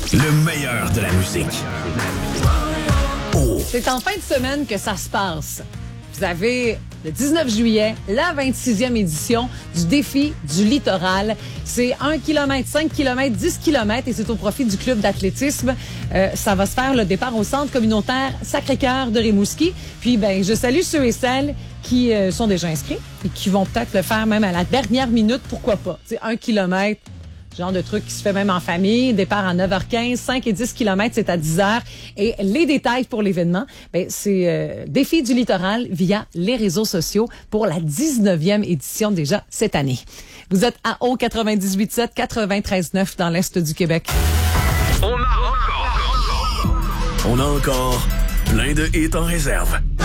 Le meilleur de la musique. Oh. C'est en fin de semaine que ça se passe. Vous avez le 19 juillet, la 26e édition du Défi du Littoral. C'est 1 km, 5 km, 10 km et c'est au profit du club d'athlétisme. Ça va se faire le départ au centre communautaire Sacré-Cœur de Rimouski. Puis, je salue ceux et celles qui sont déjà inscrits et qui vont peut-être le faire même à la dernière minute. Pourquoi pas? C'est 1 km. Genre de truc qui se fait même en famille. Départ à 9h15, 5 et 10 km, c'est à 10h. Et les détails pour l'événement, c'est Défi du Littoral via les réseaux sociaux pour la 19e édition déjà cette année. Vous êtes à haut 98.7, 93.9 dans l'Est du Québec. On a encore plein de hits en réserve.